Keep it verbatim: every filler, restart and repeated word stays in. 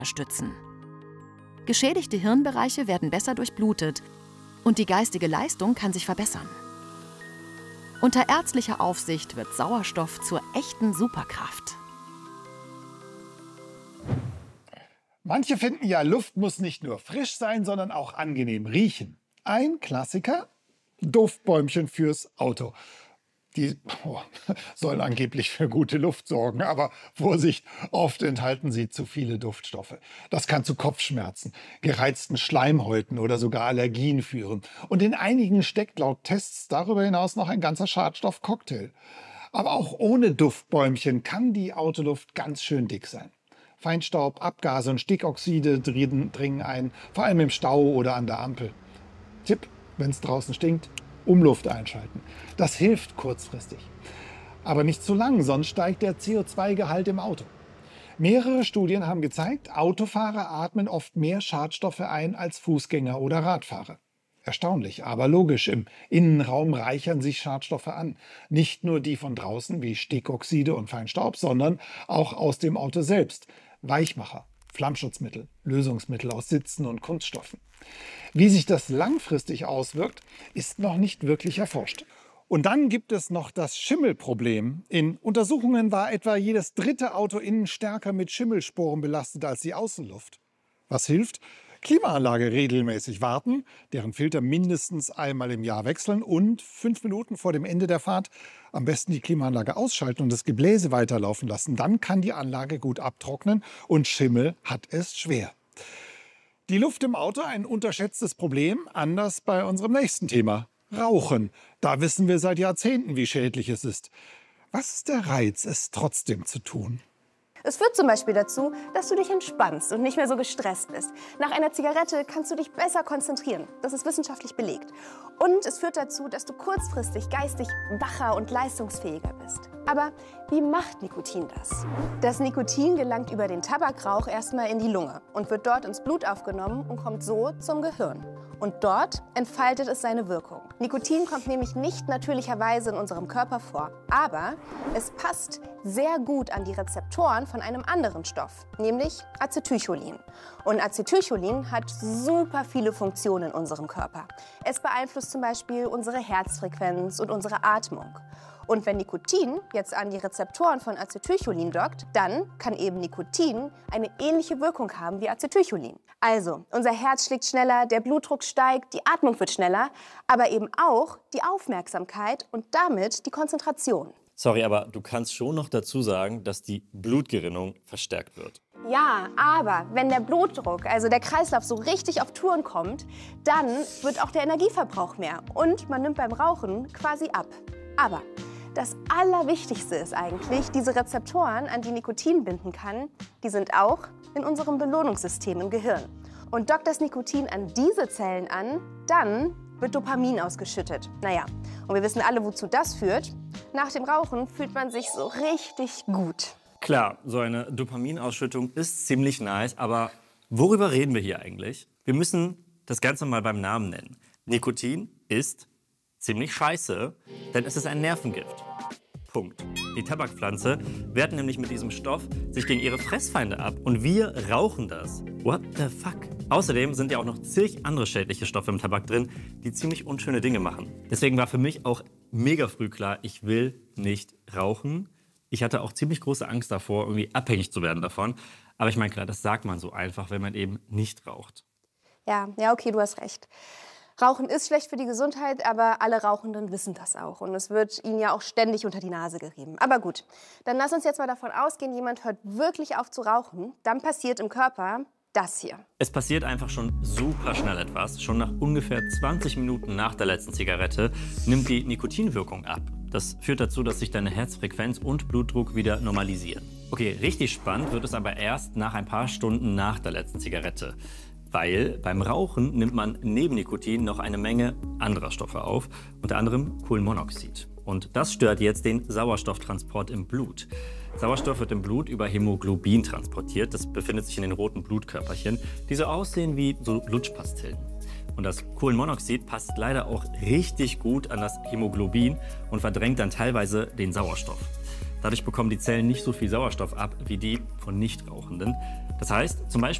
unterstützen. Geschädigte Hirnbereiche werden besser durchblutet und die geistige Leistung kann sich verbessern. Unter ärztlicher Aufsicht wird Sauerstoff zur echten Superkraft. Manche finden ja, Luft muss nicht nur frisch sein, sondern auch angenehm riechen. Ein Klassiker: Duftbäumchen fürs Auto. Die oh, sollen angeblich für gute Luft sorgen, aber Vorsicht, oft enthalten sie zu viele Duftstoffe. Das kann zu Kopfschmerzen, gereizten Schleimhäuten oder sogar Allergien führen. Und in einigen steckt laut Tests darüber hinaus noch ein ganzer Schadstoffcocktail. Aber auch ohne Duftbäumchen kann die Autoluft ganz schön dick sein. Feinstaub, Abgase und Stickoxide dringen ein, vor allem im Stau oder an der Ampel. Tipp, wenn es draußen stinkt: Umluft einschalten. Das hilft kurzfristig. Aber nicht zu lang, sonst steigt der C O zwei Gehalt im Auto. Mehrere Studien haben gezeigt, Autofahrer atmen oft mehr Schadstoffe ein als Fußgänger oder Radfahrer. Erstaunlich, aber logisch. Im Innenraum reichern sich Schadstoffe an. Nicht nur die von draußen wie Stickoxide und Feinstaub, sondern auch aus dem Auto selbst. Weichmacher, Flammschutzmittel, Lösungsmittel aus Sitzen und Kunststoffen. Wie sich das langfristig auswirkt, ist noch nicht wirklich erforscht. Und dann gibt es noch das Schimmelproblem. In Untersuchungen war etwa jedes dritte Auto innen stärker mit Schimmelsporen belastet als die Außenluft. Was hilft? Klimaanlage regelmäßig warten, deren Filter mindestens einmal im Jahr wechseln und fünf Minuten vor dem Ende der Fahrt am besten die Klimaanlage ausschalten und das Gebläse weiterlaufen lassen. Dann kann die Anlage gut abtrocknen und Schimmel hat es schwer. Die Luft im Auto ein unterschätztes Problem, anders bei unserem nächsten Thema: Rauchen. Da wissen wir seit Jahrzehnten, wie schädlich es ist. Was ist der Reiz, es trotzdem zu tun? Es führt zum Beispiel dazu, dass du dich entspannst und nicht mehr so gestresst bist. Nach einer Zigarette kannst du dich besser konzentrieren. Das ist wissenschaftlich belegt. Und es führt dazu, dass du kurzfristig geistig wacher und leistungsfähiger bist. Aber wie macht Nikotin das? Das Nikotin gelangt über den Tabakrauch erstmal in die Lunge und wird dort ins Blut aufgenommen und kommt so zum Gehirn. Und dort entfaltet es seine Wirkung. Nikotin kommt nämlich nicht natürlicherweise in unserem Körper vor, aber es passt sehr gut an die Rezeptoren von einem anderen Stoff, nämlich Acetylcholin. Und Acetylcholin hat super viele Funktionen in unserem Körper. Es beeinflusst zum Beispiel unsere Herzfrequenz und unsere Atmung. Und wenn Nikotin jetzt an die Rezeptoren von Acetylcholin dockt, dann kann eben Nikotin eine ähnliche Wirkung haben wie Acetylcholin. Also, unser Herz schlägt schneller, der Blutdruck steigt, die Atmung wird schneller, aber eben auch die Aufmerksamkeit und damit die Konzentration. Sorry, aber du kannst schon noch dazu sagen, dass die Blutgerinnung verstärkt wird. Ja, aber wenn der Blutdruck, also der Kreislauf, so richtig auf Touren kommt, dann wird auch der Energieverbrauch mehr und man nimmt beim Rauchen quasi ab. Aber das Allerwichtigste ist eigentlich, diese Rezeptoren, an die Nikotin binden kann, die sind auch in unserem Belohnungssystem im Gehirn. Und dockt das Nikotin an diese Zellen an, dann wird Dopamin ausgeschüttet. Naja, und wir wissen alle, wozu das führt. Nach dem Rauchen fühlt man sich so richtig gut. Klar, so eine Dopaminausschüttung ist ziemlich nice, aber worüber reden wir hier eigentlich? Wir müssen das Ganze mal beim Namen nennen. Nikotin ist ziemlich scheiße, denn es ist ein Nervengift. Punkt. Die Tabakpflanze wehrt nämlich mit diesem Stoff sich gegen ihre Fressfeinde ab und wir rauchen das. What the fuck? Außerdem sind ja auch noch zig andere schädliche Stoffe im Tabak drin, die ziemlich unschöne Dinge machen. Deswegen war für mich auch mega früh klar, ich will nicht rauchen. Ich hatte auch ziemlich große Angst davor, irgendwie abhängig zu werden davon. Aber ich meine, klar, das sagt man so einfach, wenn man eben nicht raucht. Ja, ja, okay, du hast recht. Rauchen ist schlecht für die Gesundheit, aber alle Rauchenden wissen das auch. Und es wird ihnen ja auch ständig unter die Nase gerieben. Aber gut, dann lass uns jetzt mal davon ausgehen, jemand hört wirklich auf zu rauchen. Dann passiert im Körper das hier. Es passiert einfach schon super schnell etwas. Schon nach ungefähr zwanzig Minuten nach der letzten Zigarette nimmt die Nikotinwirkung ab. Das führt dazu, dass sich deine Herzfrequenz und Blutdruck wieder normalisieren. Okay, richtig spannend wird es aber erst nach ein paar Stunden nach der letzten Zigarette. Weil beim Rauchen nimmt man neben Nikotin noch eine Menge anderer Stoffe auf, unter anderem Kohlenmonoxid. Und das stört jetzt den Sauerstofftransport im Blut. Sauerstoff wird im Blut über Hämoglobin transportiert. Das befindet sich in den roten Blutkörperchen, die so aussehen wie so Lutschpastillen. Und das Kohlenmonoxid passt leider auch richtig gut an das Hämoglobin und verdrängt dann teilweise den Sauerstoff. Dadurch bekommen die Zellen nicht so viel Sauerstoff ab wie die von Nichtrauchenden. Das heißt, zum Beispiel